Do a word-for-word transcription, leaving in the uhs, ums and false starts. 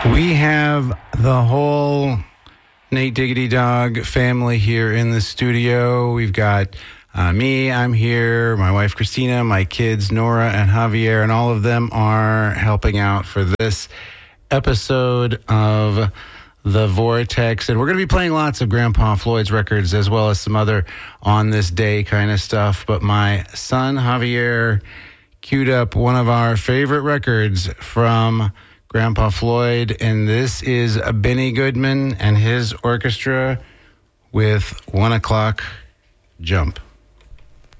We have the whole Nate Diggity Dog family here in the studio. We've got uh, me, I'm here, my wife Christina, my kids Nora and Javier, and all of them are helping out for this episode of The Vortex. And we're going to be playing lots of Grandpa Floyd's records as well as some other on this day kind of stuff. But my son Javier queued up one of our favorite records from Grandpa Floyd, and this is Benny Goodman and his orchestra with One O'Clock Jump.